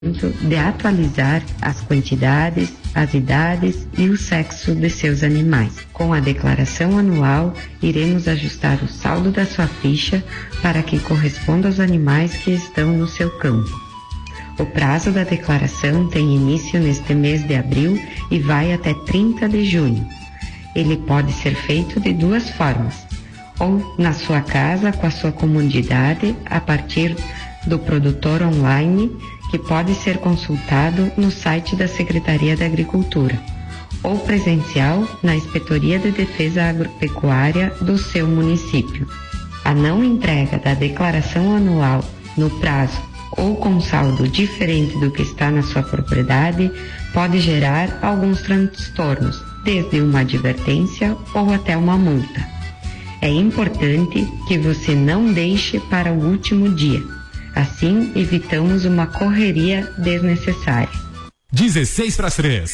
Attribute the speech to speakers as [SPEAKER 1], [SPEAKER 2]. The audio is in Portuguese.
[SPEAKER 1] de atualizar as quantidades, as idades e o sexo de seus animais. Com a declaração anual, iremos ajustar o saldo da sua ficha para que corresponda aos animais que estão no seu campo. O prazo da declaração tem início neste mês de abril e vai até 30 de junho. Ele pode ser feito de duas formas, ou na sua casa com a sua comodidade a partir do produtor online, que pode ser consultado no site da Secretaria da Agricultura, ou presencial na Inspetoria de Defesa Agropecuária do seu município. A não entrega da declaração anual no prazo ou com saldo diferente do que está na sua propriedade pode gerar alguns transtornos, desde uma advertência ou até uma multa. É importante que você não deixe para o último dia. Assim, evitamos uma correria desnecessária.
[SPEAKER 2] 16 para as 3.